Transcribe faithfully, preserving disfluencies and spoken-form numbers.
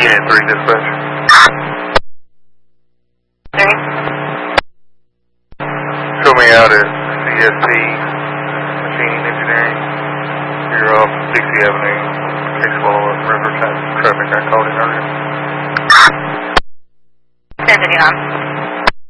Unit three dispatch. Okay. Show me out at C S P Machine Engineering. You're off Dixie Avenue, Case Follow-Up, Riverside.